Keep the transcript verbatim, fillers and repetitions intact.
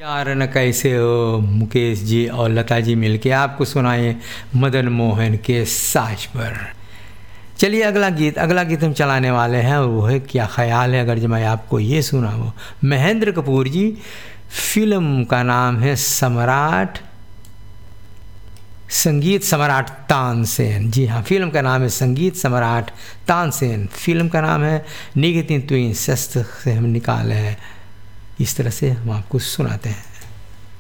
यार न कैसे हो मुकेश जी और लता जी मिलके आपको सुनाए मदन मोहन के साज पर। चलिए अगला गीत अगला गीत हम चलाने वाले हैं और वो है क्या ख्याल है अगर जो मैं आपको ये सुनाऊं। महेंद्र कपूर जी, फिल्म का नाम है सम्राट, संगीत सम्राट तानसेन। जी हाँ, फिल्म का नाम है संगीत सम्राट तानसेन। फिल्म का नाम है निगेतिन तुइन शस्त्र से हम निकाले हैं। इस तरह से हम आपको सुनाते हैं।